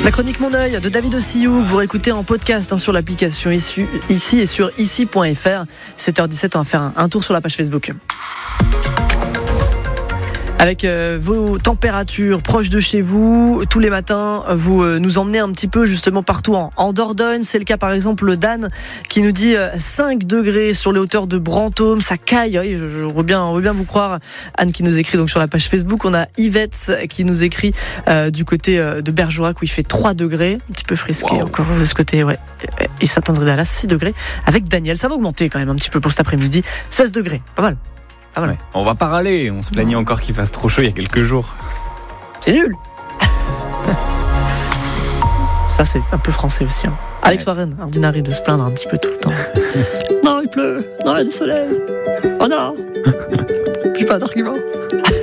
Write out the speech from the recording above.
La chronique Mon Oeil de David Ossiyou, que vous réécoutez en podcast sur l'application ici et sur ici.fr. 7h17, on va faire un tour sur la page Facebook. Avec vos températures proches de chez vous, tous les matins, vous nous emmenez un petit peu justement partout en Dordogne. C'est le cas par exemple d'Anne qui nous dit 5 degrés sur les hauteurs de Brantôme, ça caille. Oui, je veux bien vous croire. Anne qui nous écrit donc sur la page Facebook. On a Yvette qui nous écrit du côté de Bergerac où il fait 3 degrés, un petit peu frisqué encore de ce côté. Ouais. Et Saint-André-d'Alas 6 degrés. Avec Daniel, ça va augmenter quand même un petit peu pour cet après-midi. 16 degrés, pas mal. Ah voilà. Ouais. On va pas râler, on se plaignait encore qu'il fasse trop chaud il y a quelques jours. C'est nul. Ça c'est un peu français aussi. Alex Warren, ordinary de se plaindre un petit peu tout le temps. Non, il pleut. Non, il y a du soleil. Oh non. J'ai pas d'argument.